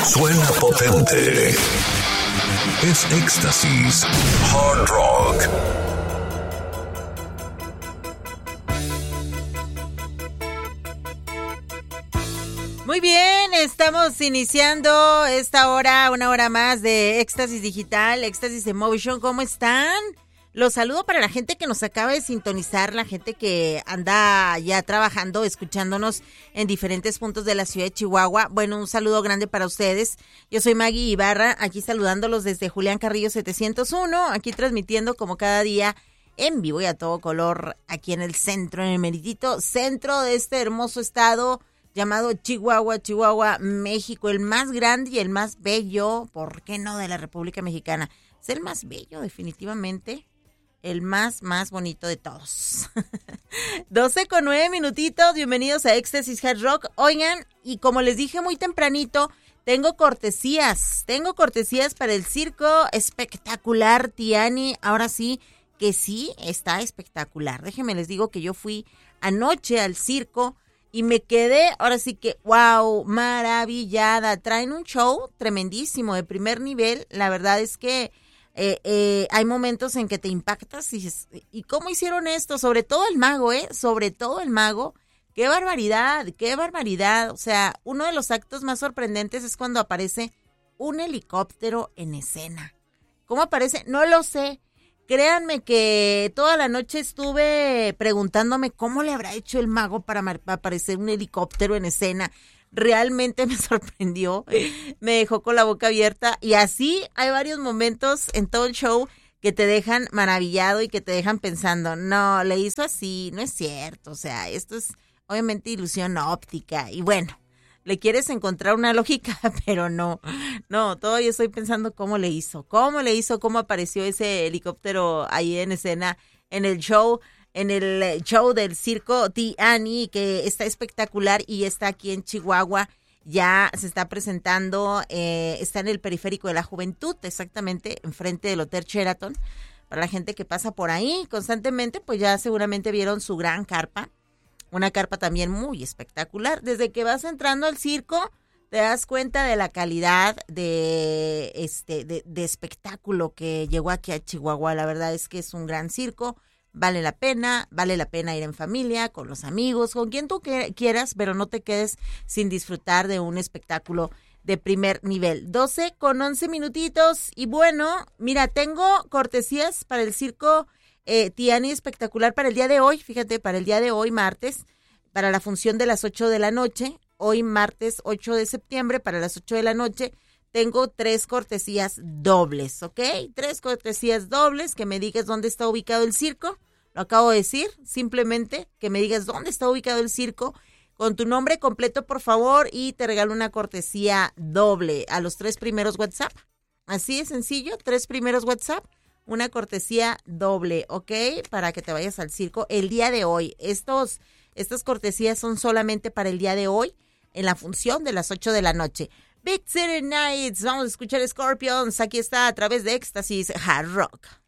Suena potente. Es Éxtasis Hard Rock. Muy bien, estamos iniciando esta hora, una hora más de Éxtasis Digital, Éxtasis Emotion. ¿Cómo están? Los saludo para la gente que nos acaba de sintonizar, la gente que anda ya trabajando, escuchándonos en diferentes puntos de la ciudad de Chihuahua. Bueno, un saludo grande para ustedes. Yo soy Maggie Ibarra, aquí saludándolos desde Julián Carrillo 701, aquí transmitiendo como cada día en vivo y a todo color, aquí en el centro, en el meritito centro de este hermoso estado llamado Chihuahua, México, el más grande y el más bello, ¿por qué no?, de la República Mexicana. Es el más bello, definitivamente. El más bonito de todos. 12:09, bienvenidos a Éxtasis Hard Rock. Oigan, y como les dije muy tempranito, tengo cortesías para el circo espectacular Tiani. Ahora sí, que sí, está espectacular. Déjenme les digo que yo fui anoche al circo y me quedé, ahora sí que, wow, maravillada. Traen un show tremendísimo, de primer nivel. La verdad es que hay momentos en que te impactas y ¿cómo hicieron esto? Sobre todo el mago, sobre todo el mago. ¡Qué barbaridad! O sea, uno de los actos más sorprendentes es cuando aparece un helicóptero en escena. ¿Cómo aparece? No lo sé. Créanme que toda la noche estuve preguntándome cómo le habrá hecho el mago para aparecer un helicóptero en escena. Realmente me sorprendió, me dejó con la boca abierta y así hay varios momentos en todo el show que te dejan maravillado y que te dejan pensando, no, le hizo así, no es cierto, o sea, esto es obviamente ilusión óptica y bueno, le quieres encontrar una lógica, pero no, todavía estoy pensando cómo cómo apareció ese helicóptero ahí en escena en el show del circo Tiani, que está espectacular y está aquí en Chihuahua. Ya se está presentando, está en el Periférico de la Juventud, exactamente enfrente del Hotel Sheraton. Para la gente que pasa por ahí constantemente, pues ya seguramente vieron su gran carpa. Una carpa también muy espectacular. Desde que vas entrando al circo, te das cuenta de la calidad de espectáculo que llegó aquí a Chihuahua. La verdad es que es un gran circo. Vale la pena ir en familia, con los amigos, con quien tú quieras, pero no te quedes sin disfrutar de un espectáculo de primer nivel. 12:11 y bueno, mira, tengo cortesías para el circo Tiani espectacular para el día de hoy, fíjate, para el día de hoy, martes, para la función de las 8 de la noche, hoy martes 8 de septiembre, para las 8 de la noche, tengo 3 cortesías dobles, ¿ok? 3 cortesías dobles, que me digas dónde está ubicado el circo. Lo acabo de decir, simplemente que me digas dónde está ubicado el circo, con tu nombre completo, por favor, y te regalo una cortesía doble a los 3 primeros WhatsApp. Así de sencillo, 3 primeros WhatsApp, una cortesía doble, ¿ok? Para que te vayas al circo el día de hoy. Estas cortesías son solamente para el día de hoy, en la función de las 8 de la noche. Big City Nights, vamos a escuchar Scorpions, aquí está a través de Éxtasis Hard Rock.